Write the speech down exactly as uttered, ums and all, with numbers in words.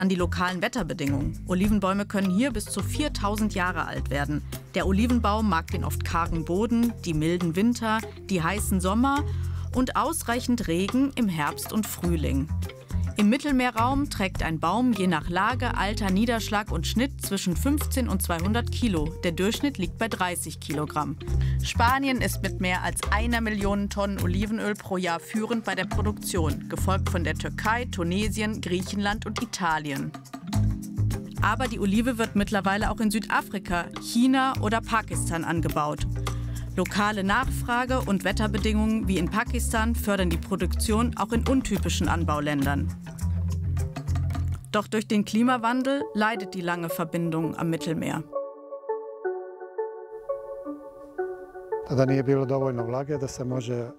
an die lokalen Wetterbedingungen. Olivenbäume können hier bis zu viertausend Jahre alt werden. Der Olivenbaum mag den oft kargen Boden, die milden Winter, die heißen Sommer und ausreichend Regen im Herbst und Frühling. Im Mittelmeerraum trägt ein Baum je nach Lage, Alter, Niederschlag und Schnitt zwischen fünfzehn und zweihundert Kilo. Der Durchschnitt liegt bei dreißig Kilogramm. Spanien ist mit mehr als einer Million Tonnen Olivenöl pro Jahr führend bei der Produktion, gefolgt von der Türkei, Tunesien, Griechenland und Italien. Aber die Olive wird mittlerweile auch in Südafrika, China oder Pakistan angebaut. Lokale Nachfrage und Wetterbedingungen wie in Pakistan fördern die Produktion auch in untypischen Anbauländern. Doch durch den Klimawandel leidet die lange Verbindung am Mittelmeer. Tada nije bilo dovoljno vlage da se može